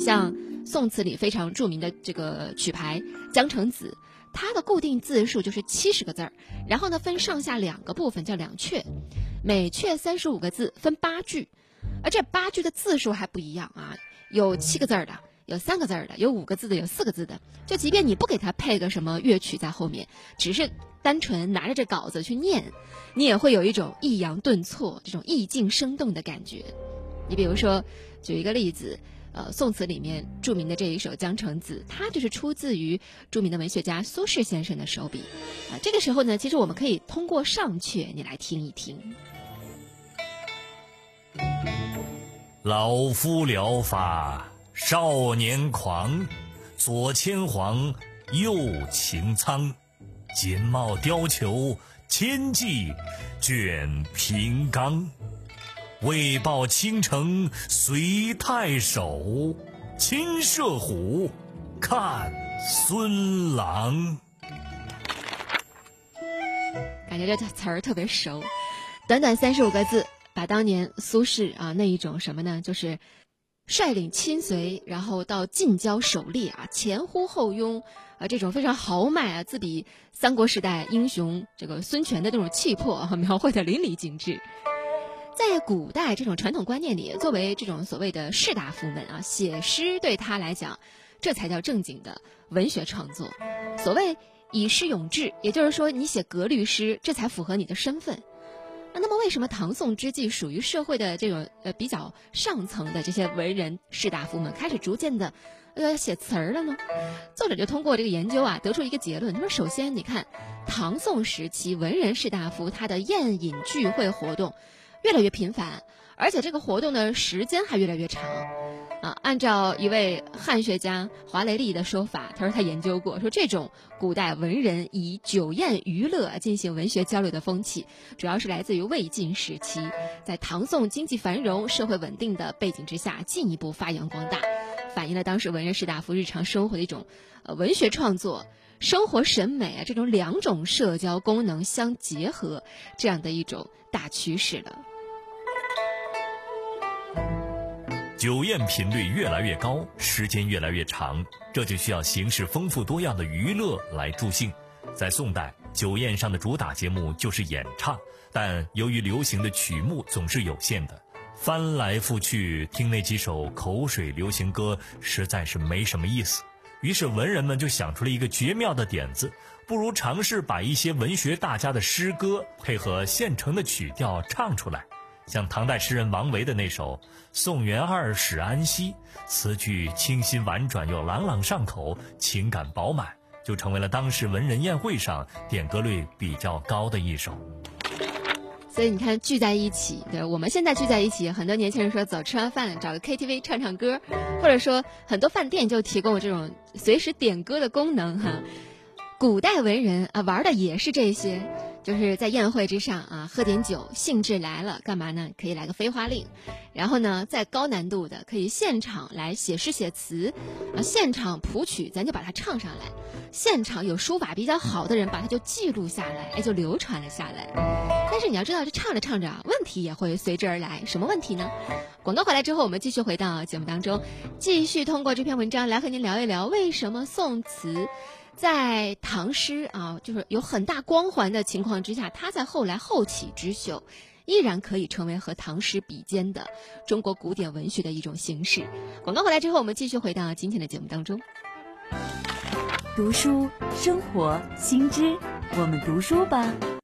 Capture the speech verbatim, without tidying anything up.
像宋词里非常著名的这个曲牌《江城子》，它的固定字数就是七十个字儿，然后呢分上下两个部分叫两阙，每阙三十五个字，分八句，而这八句的字数还不一样啊，有七个字儿的，有三个字儿的，有五个字的，有四个字的。就即便你不给它配个什么乐曲在后面，只是单纯拿着这稿子去念，你也会有一种抑扬顿挫、这种意境生动的感觉。你比如说，举一个例子。呃，宋词里面著名的这一首《江城子》，它就是出自于著名的文学家苏轼先生的手笔。啊、呃，这个时候呢，其实我们可以通过上阙你来听一听。 老夫聊发少年狂，左牵黄，右擎苍，锦帽貂裘，千骑卷平冈。为报倾城随太守，亲射虎，看孙郎。 感觉这词儿特别熟，短短三十五个字，把当年苏轼啊那一种什么呢，就是率领亲随，然后到近郊狩猎啊，前呼后拥啊，这种非常豪迈啊，自比三国时代英雄这个孙权的那种气魄啊，描绘的淋漓尽致。在古代这种传统观念里，作为这种所谓的士大夫们啊，写诗对他来讲，这才叫正经的文学创作。所谓以诗咏志，也就是说你写格律诗，这才符合你的身份。那么为什么唐宋之际属于社会的这种呃比较上层的这些文人士大夫们开始逐渐的呃写词儿了呢？作者就通过这个研究啊，得出一个结论，他说首先你看唐宋时期文人士大夫他的宴饮聚会活动越来越频繁，而且这个活动的时间还越来越长啊。按照一位汉学家华雷利的说法，他说他研究过，说这种古代文人以酒宴娱乐进行文学交流的风气，主要是来自于魏晋时期，在唐宋经济繁荣、社会稳定的背景之下进一步发扬光大，反映了当时文人士大夫日常生活的一种呃文学创作、生活审美啊这种两种社交功能相结合这样的一种大趋势了。 酒宴频率越来越高，时间越来越长，这就需要形式丰富多样的娱乐来助兴。在宋代，酒宴上的主打节目就是演唱，但由于流行的曲目总是有限的，翻来覆去听那几首口水流行歌实在是没什么意思。于是文人们就想出了一个绝妙的点子，不如尝试把一些文学大家的诗歌配合现成的曲调唱出来。像唐代诗人王维的那首《送元二使安西》，词句清新婉转又朗朗上口，情感饱满，就成为了当时文人宴会上点歌率比较高的一首。 所以你看聚在一起，对，我们现在聚在一起，很多年轻人说走吃完饭找个 K T V 唱唱歌，或者说很多饭店就提供这种随时点歌的功能哈。古代文人啊玩的也是这些，就是在宴会之上啊喝点酒，兴致来了干嘛呢？可以来个飞花令，然后呢再高难度的可以现场来写诗写词啊，现场谱曲咱就把它唱上来，现场有书法比较好的人把它就记录下来，哎就流传了下来。但是你要知道这唱着唱着问题也会随之而来，什么问题呢？广告回来之后我们继续回到节目当中，继续通过这篇文章来和您聊一聊为什么宋词在唐诗啊，就是有很大光环的情况之下，它在后来后起之秀依然可以成为和唐诗比肩的中国古典文学的一种形式。广告回来之后我们继续回到今天的节目当中。 读书生活新知，我们读书吧。